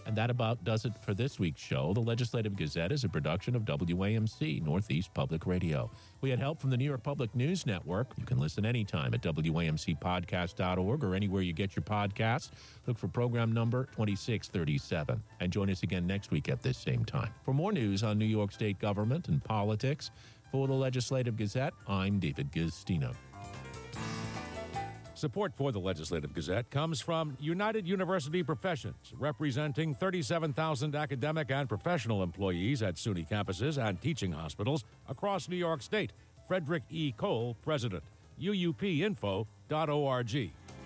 And that about does it for this week's show. The Legislative Gazette is a production of WAMC, Northeast Public Radio. We had help from the New York Public News Network. You can listen anytime at WAMCpodcast.org or anywhere you get your podcasts. Look for program number 2637. And join us again next week at this same time. For more news on New York State government and politics, for the Legislative Gazette, I'm David Gustino. Support for the Legislative Gazette comes from United University Professions, representing 37,000 academic and professional employees at SUNY campuses and teaching hospitals across New York State. Frederick E. Cole, President. UUPinfo.org.